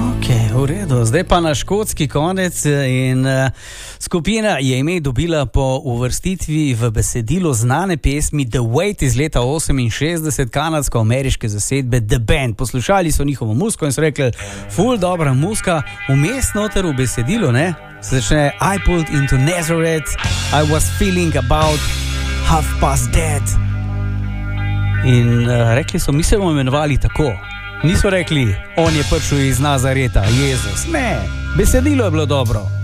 V redu, zdaj pa na škotski konec in skupina je ime dobila po uvrstitvi v besedilo znane pesmi The Wait iz leta 68 kanadsko-ameriške zasedbe The Band. Poslušali so njihovo muziko in so rekli, ful dobra muzika, vmes noter v besedilo, ne? Se začne I pulled into Nazareth, I was feeling about 10:30. In rekli so, mi se bomo imenovali tako. Niso rekli, on je prišel iz Nazareta, Jezus. Ne, besedilo je bilo dobro.